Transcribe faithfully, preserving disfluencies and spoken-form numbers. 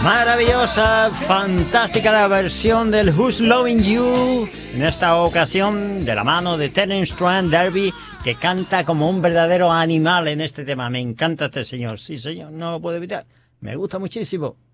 Maravillosa, fantástica la versión del Who's Loving You, en esta ocasión de la mano de Terence Trent D'Arby, que canta como un verdadero animal en este tema. Me encanta este señor, sí señor, no lo puedo evitar, me gusta muchísimo.